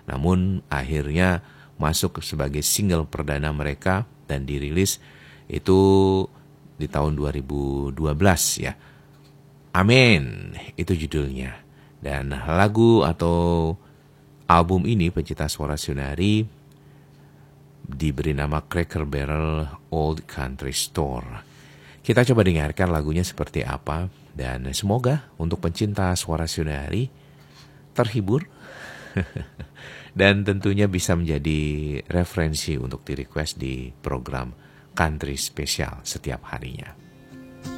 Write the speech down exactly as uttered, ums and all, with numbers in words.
Namun akhirnya masuk sebagai single perdana mereka dan dirilis itu di tahun dua ribu dua belas ya. Amin, itu judulnya. Dan lagu atau album ini Pencipta Suara Sunari diberi nama Cracker Barrel Old Country Store. Kita coba dengarkan lagunya seperti apa, dan semoga untuk pencinta suara Sunari terhibur dan tentunya bisa menjadi referensi untuk di request di program Country Spesial setiap harinya.